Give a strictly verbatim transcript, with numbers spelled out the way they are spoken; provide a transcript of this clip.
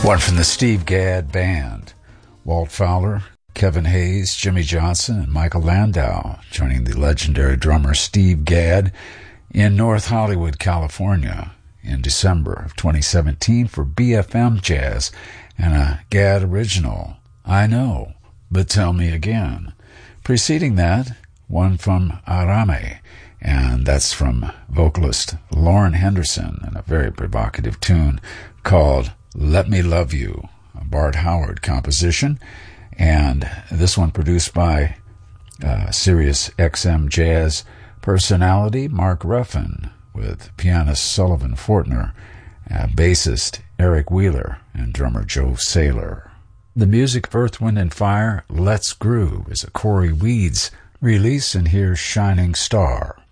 One from the Steve Gadd Band. Walt Fowler, Kevin Hayes, Jimmy Johnson, and Michael Landau joining the legendary drummer Steve Gadd in North Hollywood, California in December of twenty seventeen for B F M Jazz and a Gadd original, I Know, But Tell Me Again. Preceding that, one from Arame, and that's from vocalist Lauren Henderson in a very provocative tune called Let Me Love You, a Bart Howard composition, and this one produced by uh, Sirius X M Jazz personality Mark Ruffin with pianist Sullivan Fortner, uh, bassist Eric Wheeler, and drummer Joe Saylor. The music of Earth, Wind and Fire, Let's Groove is a Corey Weeds release, and here's Shining Star.